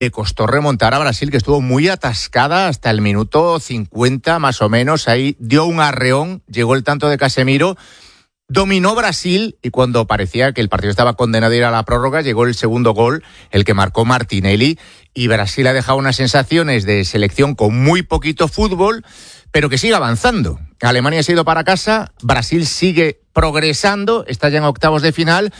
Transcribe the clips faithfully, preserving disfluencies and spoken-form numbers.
Le costó remontar a Brasil, que estuvo muy atascada hasta el minuto cincuenta más o menos. Ahí dio un arreón, llegó el tanto de Casemiro, dominó Brasil y cuando parecía que el partido estaba condenado a ir a la prórroga, llegó el segundo gol, el que marcó Martinelli, y Brasil ha dejado unas sensaciones de selección con muy poquito fútbol, pero que sigue avanzando. Alemania se ha ido para casa, Brasil sigue progresando, está ya en octavos de final,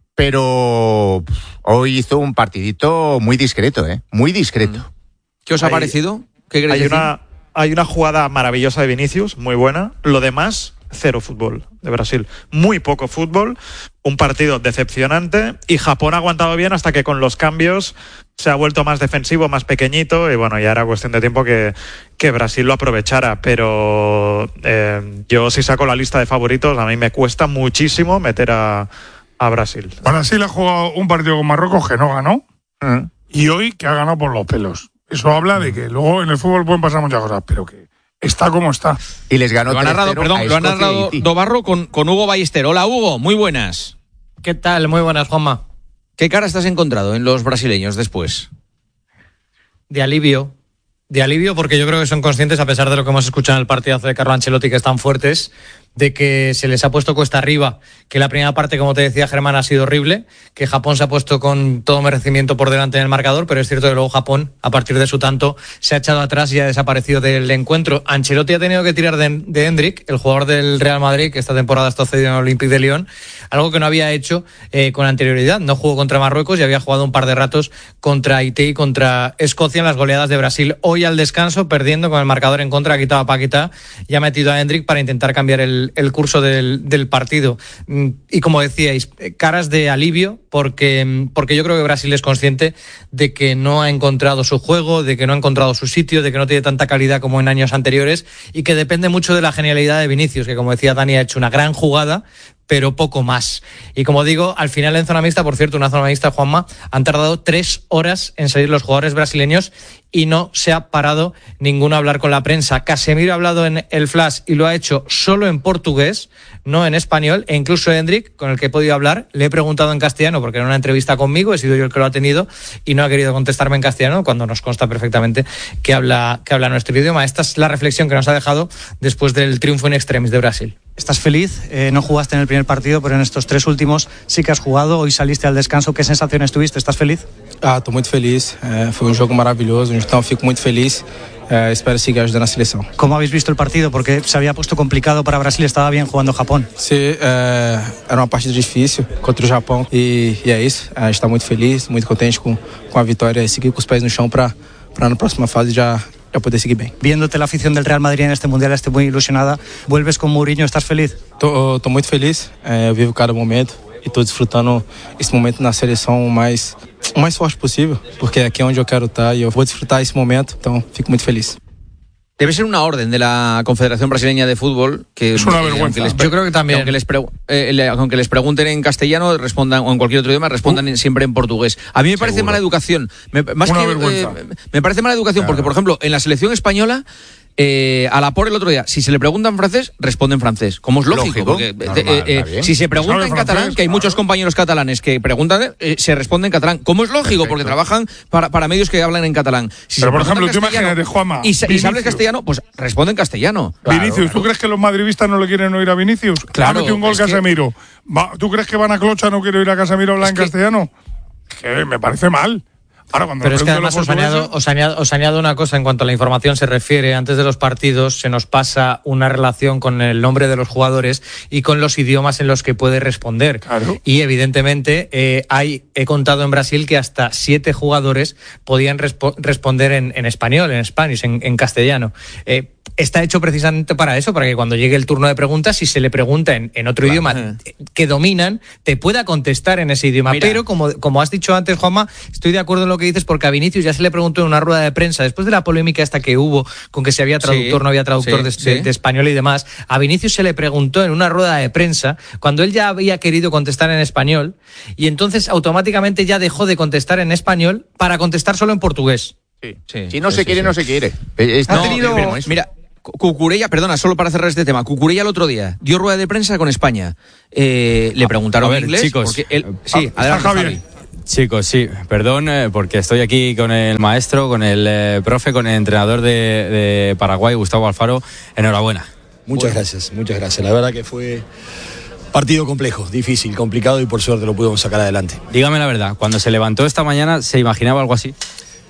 pero hoy hizo un partidito muy discreto, ¿eh? Muy discreto. ¿Qué os ha hay, parecido? ¿Qué queréis hay decir? Una, hay una jugada maravillosa de Vinicius, muy buena. Lo demás, cero fútbol de Brasil. Muy poco fútbol, un partido decepcionante y Japón ha aguantado bien hasta que con los cambios se ha vuelto más defensivo, más pequeñito y bueno, ya era cuestión de tiempo que, que Brasil lo aprovechara. Pero eh, yo si saco la lista de favoritos, a mí me cuesta muchísimo meter a... a Brasil. Brasil ha jugado un partido con Marruecos que no ganó ¿Mm? y hoy que ha ganado por los pelos. Eso habla de que luego en el fútbol pueden pasar muchas cosas, pero que está como está. Y les ganó lo ha narrado, perdón, lo ha narrado Dobarro con, con Hugo Ballester. Hola Hugo, muy buenas. ¿Qué tal? Muy buenas, Juanma. ¿Qué cara estás encontrado en los brasileños después? De alivio. De alivio porque yo creo que son conscientes, a pesar de lo que hemos escuchado en el partidazo de Carlo Ancelotti, que están fuertes, de que se les ha puesto cuesta arriba, que la primera parte, como te decía Germán, ha sido horrible, que Japón se ha puesto con todo merecimiento por delante en el marcador, pero es cierto que luego Japón, a partir de su tanto, se ha echado atrás y ha desaparecido del encuentro. Ancelotti ha tenido que tirar de, de Endrick, el jugador del Real Madrid, que esta temporada está cedido en el Olympique de Lyon, algo que no había hecho eh, con anterioridad. No jugó contra Marruecos y había jugado un par de ratos contra Haití y contra Escocia en las goleadas de Brasil. Hoy al descanso, perdiendo con el marcador en contra, ha quitado a Paquetá y ha metido a Endrick para intentar cambiar el, el curso del, del partido. Y como decíais, caras de alivio, porque, porque yo creo que Brasil es consciente de que no ha encontrado su juego, de que no ha encontrado su sitio, de que no tiene tanta calidad como en años anteriores y que depende mucho de la genialidad de Vinicius, que como decía Dani, ha hecho una gran jugada, pero poco más. Y como digo, al final en zona mixta, por cierto, una zona mixta, Juanma, han tardado tres horas en salir los jugadores brasileños y no se ha parado ninguno a hablar con la prensa. Casemiro ha hablado en el Flash y lo ha hecho solo en portugués, no en español, e incluso Endrick, con el que he podido hablar, le he preguntado en castellano, porque era una entrevista conmigo, he sido yo el que lo ha tenido, y no ha querido contestarme en castellano, cuando nos consta perfectamente que habla, que habla nuestro idioma. Esta es la reflexión que nos ha dejado después del triunfo in extremis de Brasil. ¿Estás feliz? Eh, no jugaste en el primer partido, pero en estos tres últimos sí que has jugado. Hoy saliste al descanso. ¿Qué sensaciones tuviste? ¿Estás feliz? Ah, estou muito feliz. É, foi um jogo maravilhoso, então fico muito feliz. É, espero seguir ajudando a seleção. ¿Cómo habéis visto el partido? Porque se había puesto complicado para Brasil, estaba bien jugando Japón. Sí, é, era uma partida difícil contra o Japão e, e é isso. A gente está muito feliz, muito contente com, com a vitória e seguir com os pés no chão para para na próxima fase já ya puedes seguir bien. Viéndote la afición del Real Madrid en este Mundial, estoy muy ilusionada. ¿Vuelves con Mourinho? ¿Estás feliz? Estou muito feliz, é, eu vivo cada momento e estou desfrutando esse momento na seleção o mais, o mais forte possível, porque aqui é onde eu quero estar e eu vou desfrutar esse momento, então fico muito feliz. Debe ser una orden de la Confederación Brasileña de Fútbol que es una vergüenza. Les, yo creo que también. Que aunque, les pre, eh, le, aunque les pregunten en castellano, respondan o en cualquier otro idioma, respondan uh, siempre en portugués. A mí me parece Seguro. mala educación. Me, más una que, vergüenza. Eh, me parece mala educación claro. Porque, por ejemplo, en la selección española, Eh, a la por el otro día, si se le pregunta en francés, responde en francés, como es lógico, lógico porque normal, eh, eh, si se pregunta en catalán, francés, que hay claro. muchos compañeros catalanes que preguntan, eh, se responde en catalán, como es lógico, Perfecto. porque trabajan para, para medios que hablan en catalán. Si Pero por ejemplo, tú imagínate, Juanma, y, y se habla castellano, pues responde en castellano. Claro, Vinicius, ¿tú claro. crees que los madridistas no le quieren oír a Vinicius? Claro, ha metido un gol Casemiro. Que... ¿Tú crees que Van a Clocha no quiere oír a Casemiro hablar es en que... castellano? Que me parece mal. Ahora, Pero es que además os añado, os, añado, os añado una cosa en cuanto a la información se refiere. Antes de los partidos se nos pasa una relación con el nombre de los jugadores y con los idiomas en los que puede responder. Claro. Y evidentemente eh, hay, he contado en Brasil que hasta siete jugadores podían respo- responder en, en español, en Spanish, en, en castellano. Eh, Está hecho precisamente para eso, para que cuando llegue el turno de preguntas, si se le pregunta en, en otro claro. idioma que dominan, te pueda contestar en ese idioma. Mira. Pero, como, como has dicho antes, Juanma, estoy de acuerdo en lo que dices, porque a Vinicius ya se le preguntó en una rueda de prensa, después de la polémica esta que hubo, con que si había traductor, sí, no había traductor sí, de, sí. De, de español y demás, a Vinicius se le preguntó en una rueda de prensa, cuando él ya había querido contestar en español, y entonces automáticamente ya dejó de contestar en español para contestar solo en portugués. Sí, sí, si no sí, se sí, quiere, sí. no se quiere. Es, no, ha tenido... pero, mira... Cucurella, perdona, solo para cerrar este tema, Cucurella el otro día dio rueda de prensa con España. Eh, le preguntaron a ver, en inglés. Chicos, porque él, sí, ah, adelante, Javi. Chicos, sí, perdón eh, porque estoy aquí con el maestro, con el eh, profe, con el entrenador de, de Paraguay, Gustavo Alfaro. Enhorabuena. Muchas bueno. gracias, muchas gracias. La verdad que fue partido complejo, difícil, complicado y por suerte lo pudimos sacar adelante. Dígame la verdad, cuando se levantó esta mañana, ¿se imaginaba algo así?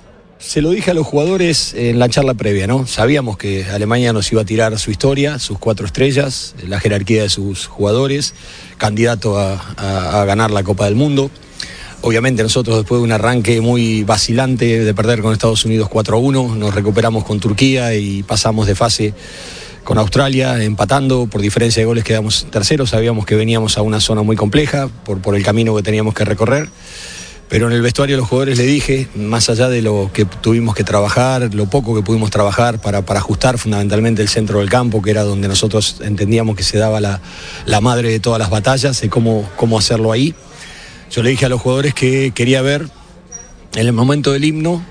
Se lo dije a los jugadores en la charla previa, ¿no? Sabíamos que Alemania nos iba a tirar su historia, sus cuatro estrellas, la jerarquía de sus jugadores, candidato a, a, a ganar la Copa del Mundo. Obviamente nosotros después de un arranque muy vacilante de perder con Estados Unidos cuatro a uno, nos recuperamos con Turquía y pasamos de fase con Australia, empatando, por diferencia de goles quedamos terceros, sabíamos que veníamos a una zona muy compleja por, por el camino que teníamos que recorrer, pero en el vestuario a los jugadores le dije, más allá de lo que tuvimos que trabajar, lo poco que pudimos trabajar para, para ajustar fundamentalmente el centro del campo, que era donde nosotros entendíamos que se daba la, la madre de todas las batallas, de cómo, cómo hacerlo ahí. Yo le dije a los jugadores que quería ver en el momento del himno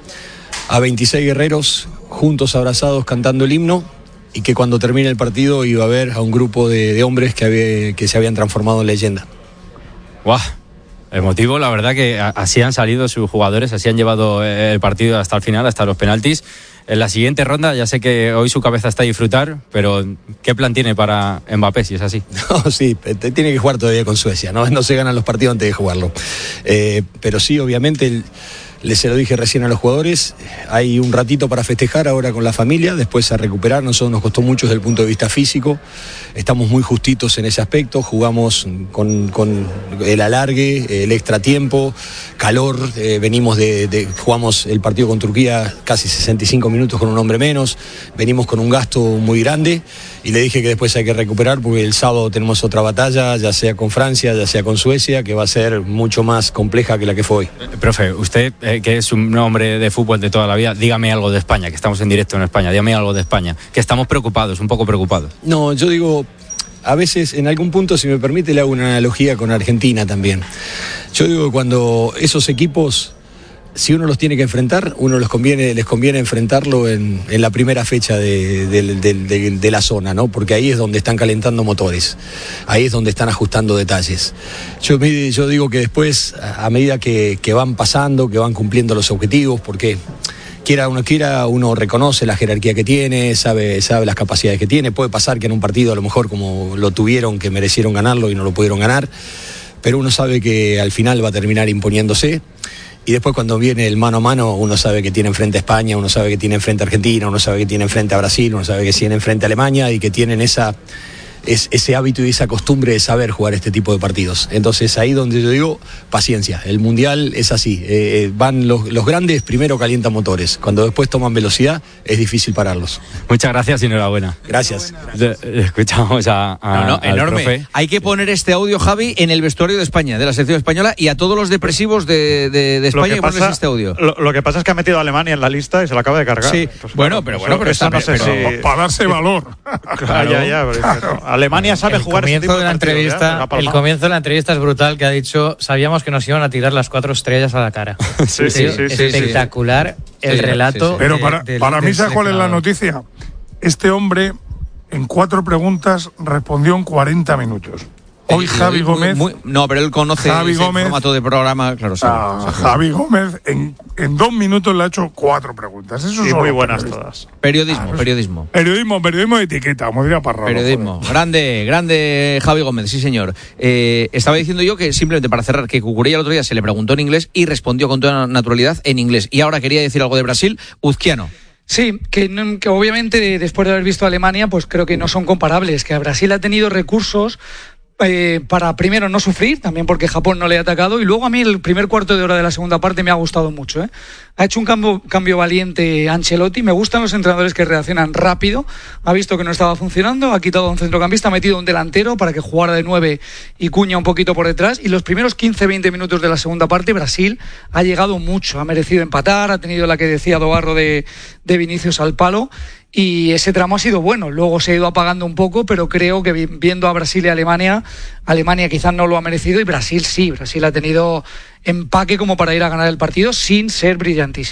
a veintiséis guerreros juntos, abrazados, cantando el himno, y que cuando termine el partido iba a ver a un grupo de, de hombres que, había, que se habían transformado en leyenda. ¡Guau! Emotivo, la verdad que así han salido sus jugadores, así han llevado el partido hasta el final, hasta los penaltis. En la siguiente ronda, ya sé que hoy su cabeza está a disfrutar, pero ¿qué plan tiene para Mbappé si es así? No, sí, tiene que jugar todavía con Suecia, no, no se ganan los partidos antes de jugarlo. Eh, pero sí, obviamente, el, les se lo dije recién a los jugadores, hay un ratito para festejar ahora con la familia, después a recuperar, nosotros nos costó mucho desde el punto de vista físico, estamos muy justitos en ese aspecto, jugamos con, con el alargue, el extra tiempo, calor, eh, venimos de, de, jugamos el partido con Turquía casi sesenta y cinco minutos con un hombre menos, venimos con un gasto muy grande y le dije que después hay que recuperar porque el sábado tenemos otra batalla, ya sea con Francia, ya sea con Suecia, que va a ser mucho más compleja que la que fue hoy. Eh, profe, usted eh, que es un hombre de fútbol de toda la vida, dígame algo de España, que estamos en directo en España, dígame algo de España, que estamos preocupados, un poco preocupados. No, yo digo, a veces en algún punto, si me permite, le hago una analogía con Argentina también. Yo digo que cuando esos equipos, si uno los tiene que enfrentar, uno les conviene, les conviene enfrentarlo en, en la primera fecha de, de, de, de, de la zona, ¿no? Porque ahí es donde están calentando motores, ahí es donde están ajustando detalles. Yo, yo digo que después, a medida que, que van pasando, que van cumpliendo los objetivos, porque quiera uno quiera, uno reconoce la jerarquía que tiene, sabe, sabe las capacidades que tiene, puede pasar que en un partido a lo mejor como lo tuvieron, que merecieron ganarlo y no lo pudieron ganar, pero uno sabe que al final va a terminar imponiéndose. Y después cuando viene el mano a mano, uno sabe que tiene enfrente a España, uno sabe que tiene enfrente a Argentina, uno sabe que tiene enfrente a Brasil, uno sabe que tiene enfrente a Alemania y que tienen esa, es, ese hábito y esa costumbre de saber jugar este tipo de partidos. Entonces ahí donde yo digo, paciencia, el Mundial es así, eh, van los, los grandes primero calientan motores, cuando después toman velocidad es difícil pararlos. Muchas gracias y enhorabuena. Gracias. Escuchamos a, a no, no, enorme. Profe. Hay que poner este audio, Javi, en el vestuario de España, de la selección española, y a todos los depresivos de, de, de España que pones este audio. Lo, lo que pasa es que ha metido a Alemania en la lista y se lo acaba de cargar. Sí, Entonces, bueno, claro, pero bueno, pero, eso está, no sé pero, si... Para darse valor. Claro. Ya, ya, pero, Alemania sabe el jugar comienzo ese tipo de la partidos, entrevista, ya, el comienzo de la entrevista es brutal, que ha dicho, sabíamos que nos iban a tirar las cuatro estrellas a la cara. Sí, sí, sí, sí, espectacular sí, el sí, relato. sí, sí. Pero de, para, de, para del, mí, ¿sabes cuál es la noticia? Este hombre en cuatro preguntas respondió en cuarenta minutos. Hoy Javi muy, Gómez... Muy, no, pero él conoce Javi ese Gómez, formato de programa, claro. Sí, ah, sí, sí. Javi Gómez en, en dos minutos le ha hecho cuatro preguntas. Eso y son muy buenas todas. Periodismo, Ah, periodismo. Periodismo, periodismo de etiqueta, como diría Parrado. Periodismo. Joder. Grande, grande Javi Gómez, sí señor. Eh, estaba diciendo yo que simplemente para cerrar, que Cucurella el otro día se le preguntó en inglés y respondió con toda naturalidad en inglés. Y ahora quería decir algo de Brasil, Uzquiano. Sí, que, que obviamente después de haber visto a Alemania, pues creo que no son comparables, que Brasil ha tenido recursos Eh, para primero no sufrir, también porque Japón no le ha atacado, y luego a mí el primer cuarto de hora de la segunda parte me ha gustado mucho, ¿eh? Ha hecho un cambio, cambio valiente Ancelotti, me gustan los entrenadores que reaccionan rápido, ha visto que no estaba funcionando, ha quitado a un centrocampista, ha metido un delantero para que jugara de nueve y Cuña un poquito por detrás, y los primeros quince veinte minutos de la segunda parte Brasil ha llegado mucho, ha merecido empatar, ha tenido la que decía Dobarro de, de Vinicius al palo, y ese tramo ha sido bueno, luego se ha ido apagando un poco, pero creo que viendo a Brasil y a Alemania, Alemania quizás no lo ha merecido y Brasil sí, Brasil ha tenido empaque como para ir a ganar el partido sin ser brillantísimo.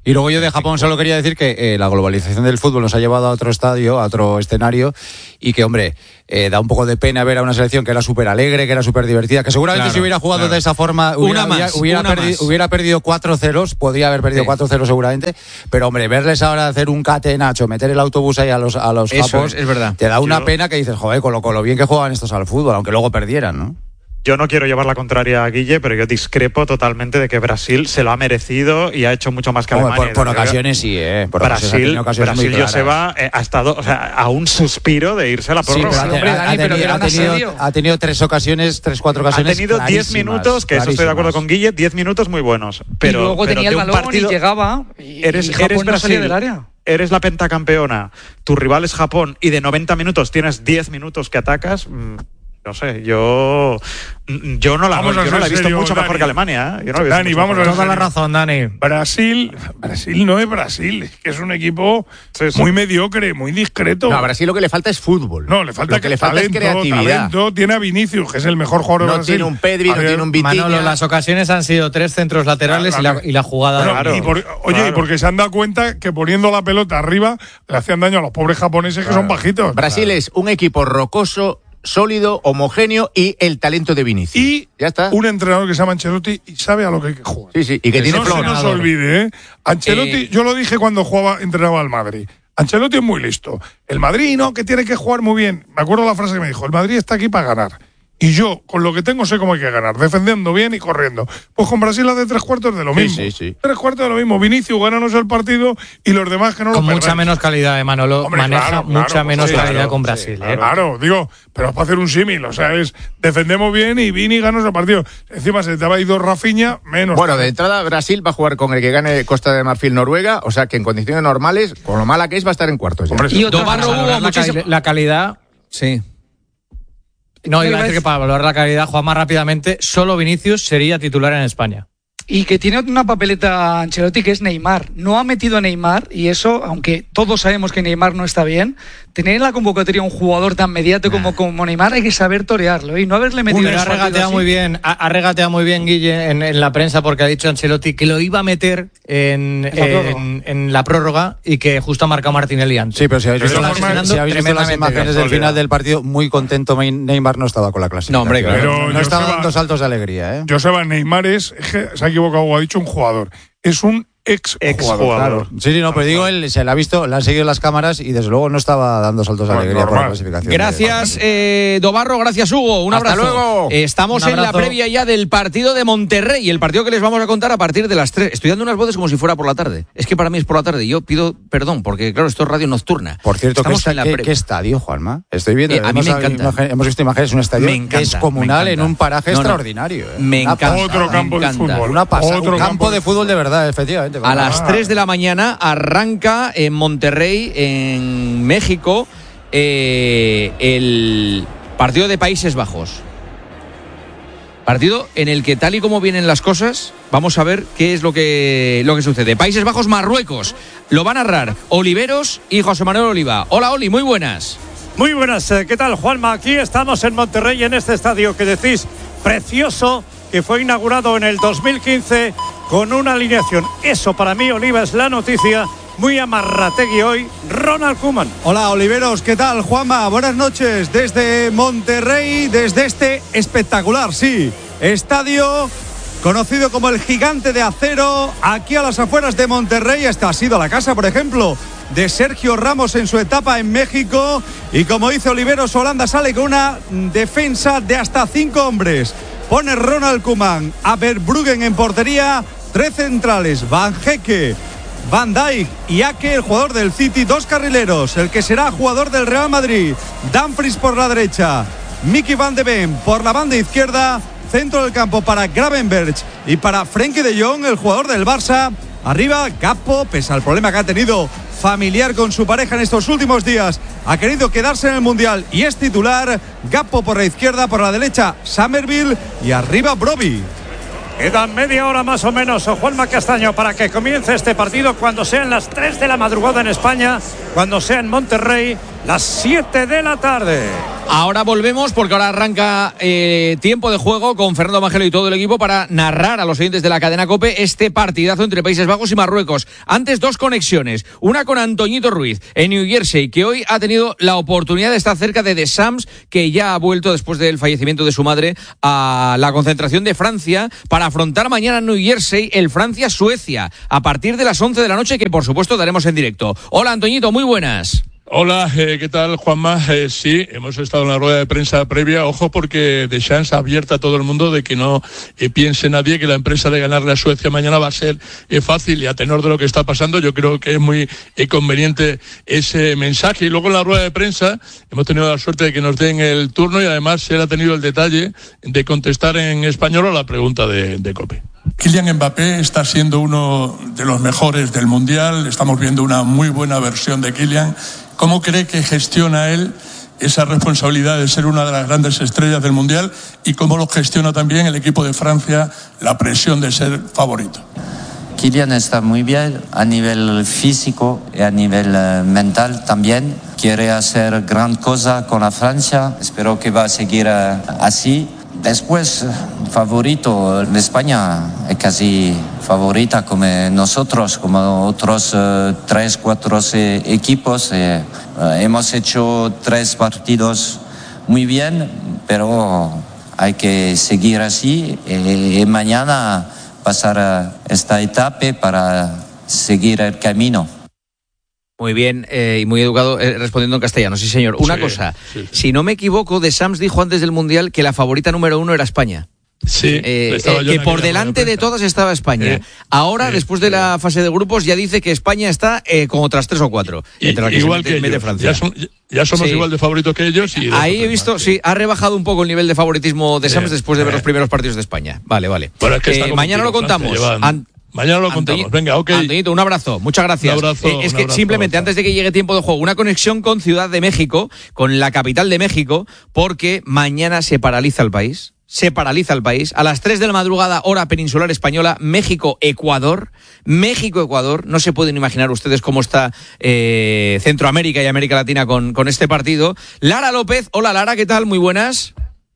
Y luego yo de Japón solo quería decir que eh, la globalización del fútbol nos ha llevado a otro estadio, a otro escenario, y que, hombre, eh, da un poco de pena ver a una selección que era súper alegre, que era súper divertida, que seguramente claro, si hubiera jugado claro. de esa forma hubiera, una más, hubiera, una perdi- más. hubiera perdido cuatro ceros, podría haber perdido sí. cuatro ceros seguramente, pero, hombre, verles ahora hacer un catenacho, meter el autobús ahí a los, a los japos, es, es verdad. te da una yo... pena que dices, joder, con lo, con lo bien que juegan estos al fútbol, aunque luego perdieran, ¿no? Yo no quiero llevar la contraria a Guille, pero yo discrepo totalmente de que Brasil se lo ha merecido y ha hecho mucho más que Alemania. Por, por ocasiones sí, ¿eh? Por Brasil, ocasiones Brasil Joseba eh, ha estado, o sea, a un suspiro de irse a la prórroga. Sí, pero ha, ha, ha, tenido, ha, tenido, ha tenido tres ocasiones, tres, cuatro ocasiones. Ha tenido diez minutos, que eso estoy de acuerdo con Guille, diez minutos muy buenos. Pero, y luego pero tenía el balón partido, y llegaba. Y, eres, y Japón eres no Brasil, salía del área. Eres la pentacampeona, tu rival es Japón y de noventa minutos tienes diez minutos que atacas. Mmm, No sé, yo yo no la, yo no la he visto serio, mucho Dani. mejor que Alemania. ¿eh? Yo no la he visto Dani, vamos a ver. Toda la razón, Dani. Brasil, Brasil no es Brasil, es que es un equipo sí, sí. muy mediocre, muy discreto. No, a Brasil lo que le falta es fútbol. No, le falta lo que que le falta talento, es creatividad. Talento, tiene a Vinicius, que es el mejor jugador no de Brasil. No tiene un Pedri, no tiene un Vitinha. Manolo, las ocasiones han sido tres centros laterales claro, claro. Y, la, y la jugada. Bueno, claro, y por, oye, claro. y porque se han dado cuenta que poniendo la pelota arriba le hacían daño a los pobres japoneses claro. que son bajitos. Brasil claro. es un equipo rocoso, sólido, homogéneo y el talento de Vinicius. Y ya está. Un entrenador que se llama Ancelotti y sabe a lo que hay que jugar. Sí, sí, y que tiene no flor. se nos olvide, ¿eh? Ancelotti, eh... yo lo dije cuando jugaba, entrenaba al Madrid. Ancelotti es muy listo. El Madrid, no, que tiene que jugar muy bien. Me acuerdo la frase que me dijo, el Madrid está aquí para ganar. Y yo, con lo que tengo, sé cómo hay que ganar, defendiendo bien y corriendo. Pues con Brasil hace tres cuartos de lo sí, mismo. Sí, sí. Tres cuartos de lo mismo. Vinicius, gánanos el partido y los demás que no lo Con perdáis. mucha menos calidad, Manolo. Hombre, maneja claro, mucha claro, menos sí, calidad claro, con Brasil. Sí, claro. ¿eh? claro, digo, pero es para hacer un símil. O sea, es defendemos bien y Vini ganos el partido. Encima se te va a ir dos Rafinha, menos. Bueno, de entrada, Brasil va a jugar con el que gane Costa de Marfil-Noruega. O sea, que en condiciones normales, con lo mala que es, va a estar en cuartos. Hombre, y otro Barro hubo muchísimo. La calidad. Sí. No, iba a decir que para valorar la calidad, jugar más rápidamente, solo Vinicius sería titular en España. Y que tiene una papeleta Ancelotti que es Neymar. No ha metido a Neymar y eso, aunque todos sabemos que Neymar no está bien, tener en la convocatoria un jugador tan mediático nah. como, como Neymar hay que saber torearlo y no haberle metido. Uno, ha regateado muy bien, ha, ha regateado muy bien Guille en, en la prensa porque ha dicho Ancelotti que lo iba a meter en, en, la, en, en la prórroga y que justo ha marcado Martinelli antes. Sí, pero si habéis visto, las, si habéis visto las imágenes del final del partido, muy contento Neymar no estaba con la clase. No, hombre, claro. Pero no estaba dando saltos de alegría, ¿eh? Joseba, Neymar es, es que se ha equivocado o ha dicho un jugador. Es un ex jugador. Claro. Sí, sí, no, pero digo, él se le ha visto, le han seguido las cámaras y desde luego no estaba dando saltos de bueno, alegría normal. Por la clasificación. Gracias, eh, Dobarro, gracias, Hugo. Un Hasta abrazo. Luego. Eh, estamos Un abrazo. en la previa ya del partido de Monterrey, el partido que les vamos a contar a partir de las tres. Estoy dando unas voces como si fuera por la tarde. Es que para mí es por la tarde. Yo pido perdón, porque claro, esto es radio nocturna. Por cierto, ¿qué, está, ¿qué, ¿qué estadio, Juanma? Estoy viendo. Eh, a mí me encanta. Imagen, hemos visto imágenes de un estadio encanta, descomunal en un paraje no, no. extraordinario. Eh. Me encanta. Otro campo me de fútbol. Una pasada. Otro un campo de fútbol de verdad, efectivamente. A las tres de la mañana arranca en Monterrey, en México, eh, el partido de Países Bajos. Partido en el que, tal y como vienen las cosas, vamos a ver qué es lo que, lo que sucede. Países Bajos, Marruecos. Lo va a narrar Oliveros y José Manuel Oliva. Hola, Oli, muy buenas. Muy buenas, ¿qué tal, Juanma? Aquí estamos en Monterrey, en este estadio que decís precioso, que fue inaugurado en el dos mil quince con una alineación. Eso para mí, Oliva, es la noticia. Muy amarrategui hoy, Ronald Koeman. Hola, Oliveros, ¿qué tal, Juanma? Buenas noches desde Monterrey, desde este espectacular, sí, estadio conocido como el Gigante de Acero, aquí a las afueras de Monterrey. Esta ha sido la casa, por ejemplo, de Sergio Ramos en su etapa en México. Y como dice Oliveros, Holanda sale con una defensa de hasta cinco hombres. Pone Ronald Koeman a Verbruggen en portería, tres centrales, Van Hecke, Van Dijk y Ake, el jugador del City, dos carrileros, el que será jugador del Real Madrid, Dumfries por la derecha, Mickey Van de Ven por la banda izquierda, centro del campo para Gravenberch y para Frenkie de Jong, el jugador del Barça. Arriba, Gakpo, pese al problema que ha tenido familiar con su pareja en estos últimos días, ha querido quedarse en el Mundial y es titular. Gakpo por la izquierda, por la derecha Summerville y arriba Brobbey. Quedan media hora más o menos, Juanma Castaño, para que comience este partido, cuando sean las tres de la madrugada en España, cuando sea en Monterrey, las siete de la tarde. Ahora volvemos porque ahora arranca eh, tiempo de juego con Fernando Mangelo y todo el equipo para narrar a los oyentes de la cadena COPE este partidazo entre Países Bajos y Marruecos. Antes, dos conexiones. Una con Antoñito Ruiz en New Jersey, que hoy ha tenido la oportunidad de estar cerca de The Sams, que ya ha vuelto después del fallecimiento de su madre a la concentración de Francia para afrontar mañana en New Jersey el Francia-Suecia a partir de las once de la noche, que por supuesto daremos en directo. Hola Antoñito, muy buenas. Hola, eh, ¿qué tal, Juanma? Eh, sí, hemos estado en la rueda de prensa previa. Ojo, porque Deschamps abierta a todo el mundo de que no eh, piense nadie que la empresa de ganarle a Suecia mañana va a ser eh, fácil, y a tenor de lo que está pasando, yo creo que es muy eh, conveniente ese mensaje. Y luego en la rueda de prensa hemos tenido la suerte de que nos den el turno, y además él ha tenido el detalle de contestar en español a la pregunta de, de COPE. Kylian Mbappé está siendo uno de los mejores del Mundial. Estamos viendo una muy buena versión de Kylian. ¿Cómo cree que gestiona él esa responsabilidad de ser una de las grandes estrellas del Mundial, y cómo lo gestiona también el equipo de Francia la presión de ser favorito? Kylian está muy bien a nivel físico y a nivel uh, mental también. Quiere hacer gran cosa con la Francia. Espero que va a seguir uh, así. Después, favorito, España es casi favorita como nosotros, como otros uh, tres, cuatro eh, equipos. Eh, uh, hemos hecho tres partidos muy bien, pero hay que seguir así y, y mañana pasar esta etapa para seguir el camino. Muy bien, eh, y muy educado, eh, respondiendo en castellano, sí señor. Una sí, cosa, sí, sí. Si no me equivoco, Deschamps dijo antes del Mundial que la favorita número uno era España. Sí, eh, eh, que por delante de todas estaba España. Eh, Ahora, eh, después de eh, la fase de grupos, ya dice que España está eh, con otras tres o cuatro. Y, entre la que igual se mete, que mete Francia. Ya, son, ya somos sí. igual de favoritos que ellos. Y ahí he visto, más, sí. sí, ha rebajado un poco el nivel de favoritismo de Deschamps eh, después de ver eh. los primeros partidos de España. Vale, vale. Bueno, es que eh, mañana lo contamos. An- Mañana lo contamos. Venga, ok. Antoñito, un abrazo. Muchas gracias. Un abrazo, eh, es un que abrazo, simplemente abrazo. Antes de que llegue tiempo de juego, una conexión con Ciudad de México, con la capital de México, porque mañana se paraliza el país. Se paraliza el país. A las tres de la madrugada, hora peninsular española, México-Ecuador. México-Ecuador. No se pueden imaginar ustedes cómo está eh, Centroamérica y América Latina con, con este partido. Lara López. Hola, Lara, ¿qué tal? Muy buenas.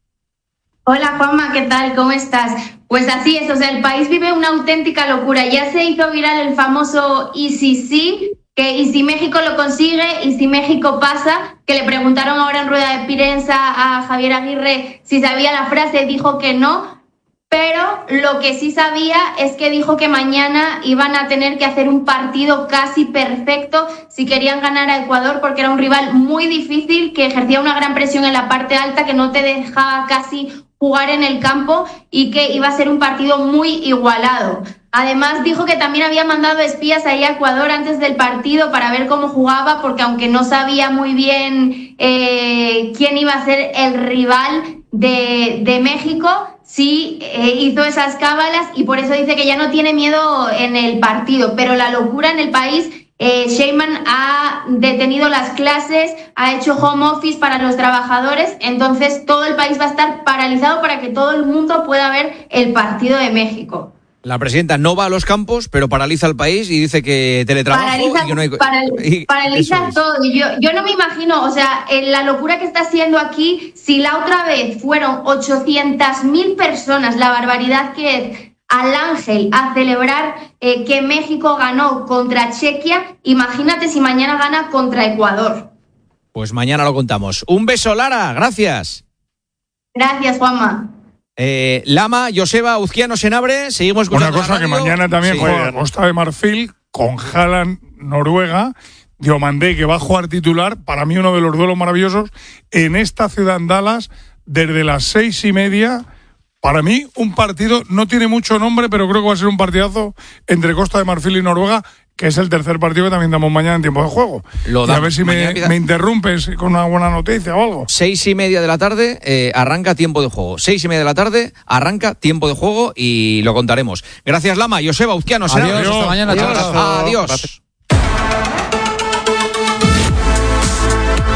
Hola Juanma, ¿qué tal? ¿Cómo estás? Pues así es, o sea, el país vive una auténtica locura. Ya se hizo viral el famoso y si sí, que y si México lo consigue, y si México pasa, que le preguntaron ahora en rueda de prensa a Javier Aguirre si sabía la frase, dijo que no, pero lo que sí sabía es que dijo que mañana iban a tener que hacer un partido casi perfecto si querían ganar a Ecuador, porque era un rival muy difícil, que ejercía una gran presión en la parte alta, que no te dejaba casi jugar en el campo y que iba a ser un partido muy igualado. Además dijo que también había mandado espías ahí a Ecuador antes del partido para ver cómo jugaba, porque aunque no sabía muy bien eh, quién iba a ser el rival de, de México, sí eh, hizo esas cábalas, y por eso dice que ya no tiene miedo en el partido. Pero la locura en el país, eh, Sheinbaum ha detenido las clases, ha hecho home office para los trabajadores, entonces todo el país va a estar paralizado para que todo el mundo pueda ver el partido de México. La presidenta no va a los campos, pero paraliza el país y dice que teletrabajo paraliza, y que no hay... paral, y paraliza es. todo. Yo, yo no me imagino, o sea, la locura que está haciendo aquí, si la otra vez fueron ochocientas mil personas, la barbaridad que es, al Ángel a celebrar eh, que México ganó contra Chequia, imagínate si mañana gana contra Ecuador. Pues mañana lo contamos. Un beso, Lara, gracias. Gracias, Juanma. Eh, Lama, Joseba, Uzquiano, Senabre, seguimos escuchando. Una cosa, que mañana también sí, juega Costa de Marfil con Haaland, Noruega, Diomandé, que va a jugar titular, para mí uno de los duelos maravillosos, en esta ciudad en Dallas, desde las seis y media. Para mí, un partido, no tiene mucho nombre, pero creo que va a ser un partidazo entre Costa de Marfil y Noruega, que es el tercer partido que también damos mañana en tiempo de juego. Lo y a ver si me, me interrumpes con una buena noticia o algo. Seis y media de la tarde eh, arranca tiempo de juego. Seis y media de la tarde arranca tiempo de juego y lo contaremos. Gracias, Lama. Joseba, Uzquiano, Adiós, Adiós. Hasta mañana. Adiós. Adiós. Adiós.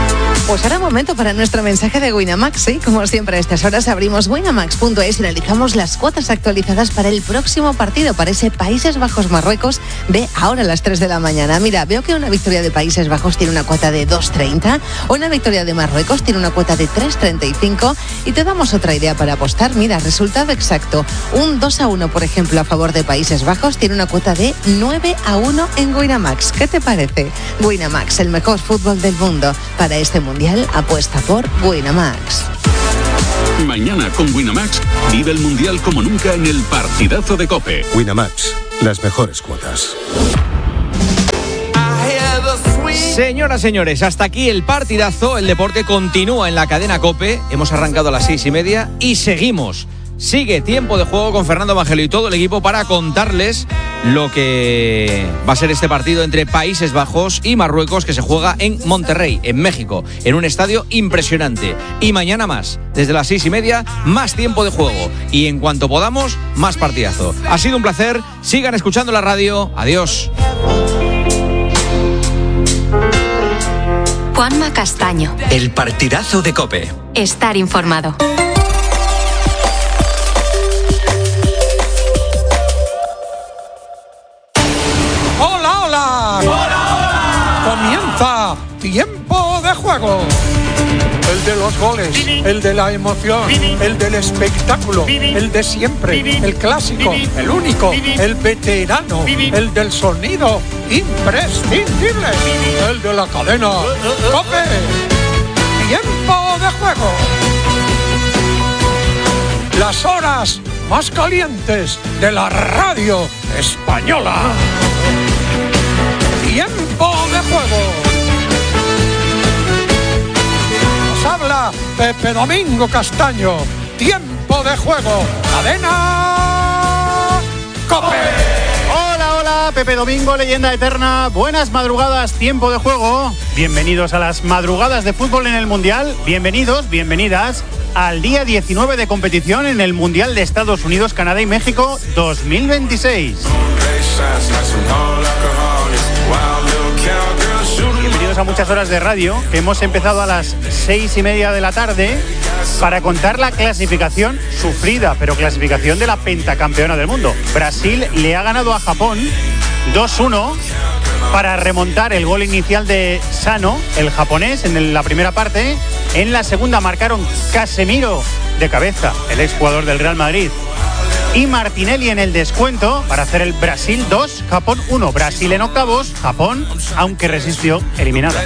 Pues ahora momento para nuestro mensaje de Winamax, ¿sí? Como siempre a estas horas abrimos winamax punto es y analizamos las cuotas actualizadas para el próximo partido, para ese Países Bajos-Marruecos de ahora a las tres de la mañana. Mira, veo que una victoria de Países Bajos tiene una cuota de dos treinta, una victoria de Marruecos tiene una cuota de tres treinta y cinco y te damos otra idea para apostar. Mira, resultado exacto, un dos a uno, por ejemplo, a favor de Países Bajos tiene una cuota de nueve a uno en Winamax. ¿Qué te parece? Winamax, el mejor fútbol del mundo. Para este mundial, apuesta por Winamax. Mañana con Winamax, vive el mundial como nunca en el partidazo de COPE. Winamax, las mejores cuotas. Señoras, señores, hasta aquí el partidazo. El deporte continúa en la cadena COPE. Hemos arrancado a las seis y media y seguimos. Sigue Tiempo de Juego con Fernando Evangelo y todo el equipo para contarles lo que va a ser este partido entre Países Bajos y Marruecos, que se juega en Monterrey, en México, en un estadio impresionante. Y mañana más, desde las seis y media, más Tiempo de Juego. Y en cuanto podamos, más partidazo. Ha sido un placer. Sigan escuchando la radio. Adiós. Juanma Castaño. El partidazo de COPE. Estar informado. ¡Hola, hola! ¡Hola, hola! Comienza Tiempo de Juego. El de los goles, el de la emoción, el del espectáculo, el de siempre, el clásico, el único, el veterano, el del sonido imprescindible, el de la cadena COPE. Tiempo de Juego. Las horas más calientes de la radio española. Tiempo de Juego. Habla Pepe Domingo Castaño. Tiempo de Juego. Cadena COPE. Hola, hola, Pepe Domingo, leyenda eterna. Buenas madrugadas, Tiempo de Juego. Bienvenidos a las madrugadas de fútbol en el Mundial. Bienvenidos, bienvenidas al día diecinueve de competición en el Mundial de Estados Unidos, Canadá y México dos mil veintiséis. Bienvenidos a muchas horas de radio que hemos empezado a las seis y media de la tarde para contar la clasificación sufrida, pero clasificación de la pentacampeona del mundo. Brasil le ha ganado a Japón dos uno para remontar el gol inicial de Sano, el japonés, en la primera parte. En la segunda marcaron Casemiro de cabeza, el exjugador del Real Madrid, y Martinelli en el descuento para hacer el Brasil dos, Japón uno. Brasil en octavos, Japón, aunque resistió, eliminada.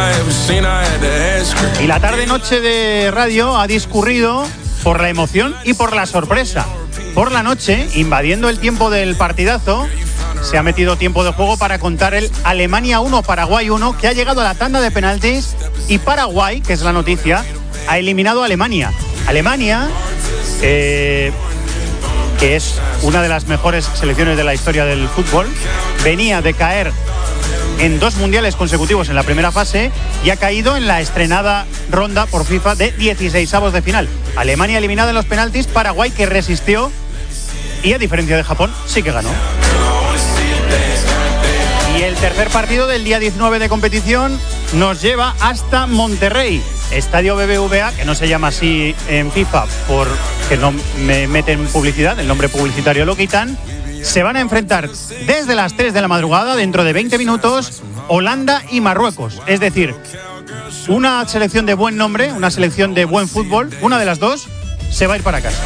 Y la tarde-noche de radio ha discurrido por la emoción y por la sorpresa. Por la noche, invadiendo el tiempo del partidazo, se ha metido Tiempo de Juego para contar el Alemania uno, Paraguay uno, que ha llegado a la tanda de penaltis, y Paraguay, que es la noticia, ha eliminado a Alemania. Alemania, eh... que es una de las mejores selecciones de la historia del fútbol, venía de caer en dos mundiales consecutivos en la primera fase y ha caído en la estrenada ronda por FIFA de dieciseisavos de final. Alemania eliminada en los penaltis, Paraguay que resistió y, a diferencia de Japón, sí que ganó. Y el tercer partido del día diecinueve de competición nos lleva hasta Monterrey, Estadio B B V A, que no se llama así en FIFA porque no me meten publicidad, el nombre publicitario lo quitan. Se van a enfrentar desde las tres de la madrugada, dentro de veinte minutos, Holanda y Marruecos. Es decir, una selección de buen nombre, una selección de buen fútbol, una de las dos se va a ir para casa.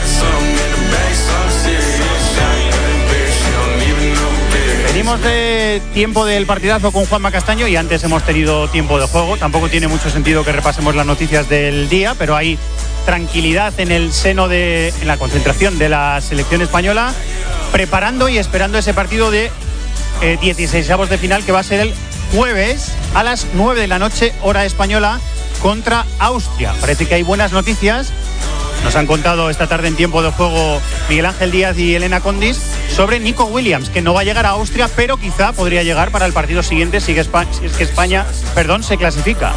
Venimos de tiempo del partidazo con Juanma Castaño y antes hemos tenido Tiempo de Juego. Tampoco tiene mucho sentido que repasemos las noticias del día, pero hay tranquilidad en el seno de en la concentración de la selección española, preparando y esperando ese partido de eh, dieciseisavos de final, que va a ser el jueves a las nueve de la noche, hora española, contra Austria. Parece que hay buenas noticias. Nos han contado esta tarde en Tiempo de Juego Miguel Ángel Díaz y Elena Condis sobre Nico Williams, que no va a llegar a Austria, pero quizá podría llegar para el partido siguiente si es que España, perdón, se clasifica.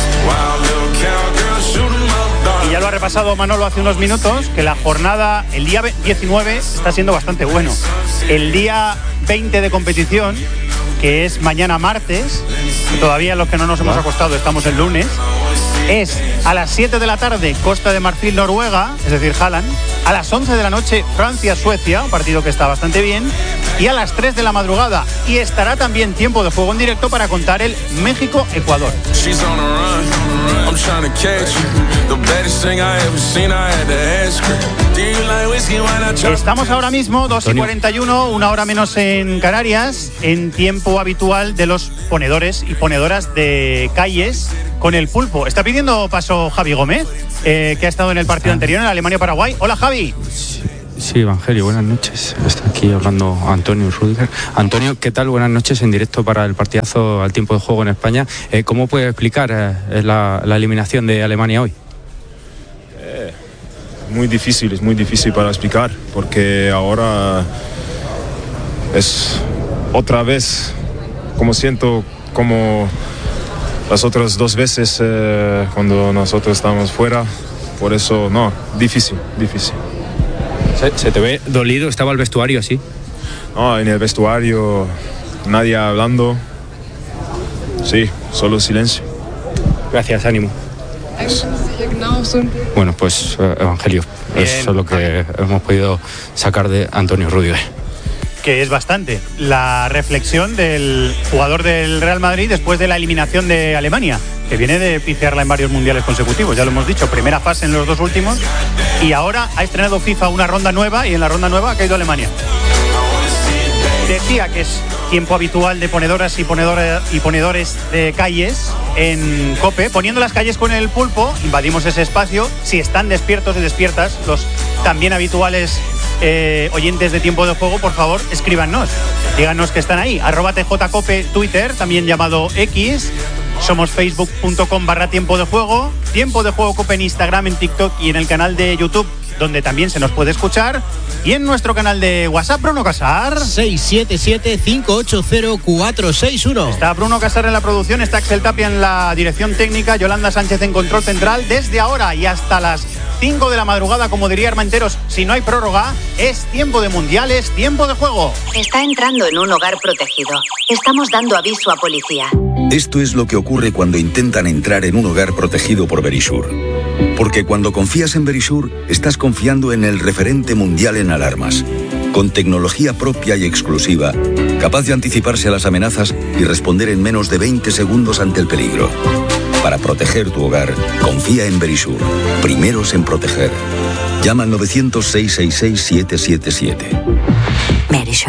Y ya lo ha repasado Manolo hace unos minutos, que la jornada, el día diecinueve, está siendo bastante bueno. El día veinte de competición, que es mañana martes, todavía los que no nos hemos acostado estamos el lunes, es a las siete de la tarde Costa de Marfil, Noruega, es decir, Haaland. A las once de la noche Francia, Suecia, un partido que está bastante bien. Y a las tres de la madrugada, y estará también tiempo de juego en directo para contar el México-Ecuador. Estamos ahora mismo dos y cuarenta y uno, una hora menos en Canarias, en tiempo habitual de los ponedores y ponedoras de calles con el pulpo. Está pidiendo paso Javi Gómez, eh, que ha estado en el partido anterior en Alemania-Paraguay. Hola, Javi. Sí, Evangelio, buenas noches. Está aquí hablando Antonio Rüdiger. Antonio, ¿qué tal? Buenas noches en directo para el partidazo al tiempo de juego en España. Eh, ¿Cómo puede explicar eh, la, la eliminación de Alemania hoy? Eh, muy difícil, es muy difícil para explicar, porque ahora es otra vez, como siento, como las otras dos veces eh, cuando nosotros estábamos fuera. Por eso, no, difícil, difícil. ¿Se, se te ve dolido? ¿Estaba el vestuario así? No, en el vestuario nadie hablando. Sí, solo silencio. Gracias, ánimo. Bueno, pues Evangelio, Bien. Eso es lo que hemos podido sacar de Antonio Rüdiger. Que es bastante. La reflexión del jugador del Real Madrid después de la eliminación de Alemania, que viene de pifiarla en varios mundiales consecutivos, ya lo hemos dicho, primera fase en los dos últimos, y ahora ha estrenado FIFA una ronda nueva, y en la ronda nueva ha caído Alemania. Decía que es tiempo habitual de ponedoras y, ponedores y ponedores de calles en COPE, poniendo las calles con el pulpo, invadimos ese espacio. Si están despiertos y despiertas, los también habituales eh, oyentes de tiempo de juego, por favor, escríbanos, díganos que están ahí, arroba tjcope Twitter, también llamado X. Somos facebook.com barra tiempo de juego, tiempo de juego Cope en Instagram, en TikTok y en el canal de YouTube, donde también se nos puede escuchar, y en nuestro canal de WhatsApp. Bruno Casar. seis siete siete, cinco ocho cero, cuatro seis uno. Está Bruno Casar en la producción, está Axel Tapia en la dirección técnica, Yolanda Sánchez en control central. Desde ahora y hasta las cinco de la madrugada, como diría Armenteros, si no hay prórroga, es tiempo de mundiales, tiempo de juego. Está entrando en un hogar protegido. Estamos dando aviso a policía. Esto es lo que ocurre cuando intentan entrar en un hogar protegido por Verisure. Porque cuando confías en Verisure, estás confiando en el referente mundial en alarmas, con tecnología propia y exclusiva, capaz de anticiparse a las amenazas y responder en menos de veinte segundos ante el peligro. Para proteger tu hogar, confía en Verisure. Primeros en proteger. Llama al novecientos, seiscientos sesenta y seis, siete siete siete. Verisure.